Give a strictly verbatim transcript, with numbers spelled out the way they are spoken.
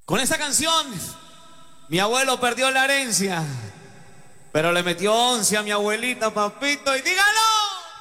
Con esa canción, mi abuelo perdió la herencia, pero le metió once a mi abuelita, papito, y dígalo.